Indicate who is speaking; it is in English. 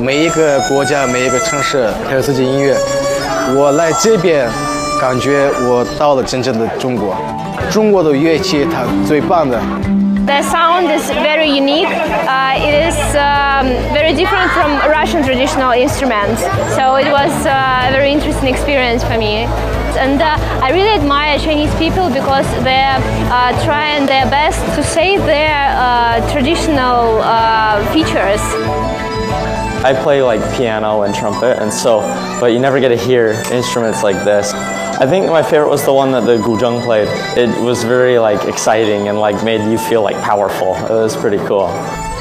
Speaker 1: 每一个国家、每一个城市它有自己音乐。我来这边，感觉我到了真正的中国。中国的乐器它最棒的。
Speaker 2: The sound is very unique. It is very different from Russian traditional instruments. So it was a very interesting experience for me. And I really admire Chinese people because they're trying their best to save their traditional features.
Speaker 3: I play like piano and trumpet, but you never get to hear instruments like this. I think my favorite was the one that the guzheng played. It was very exciting and made you feel powerful. It was pretty cool.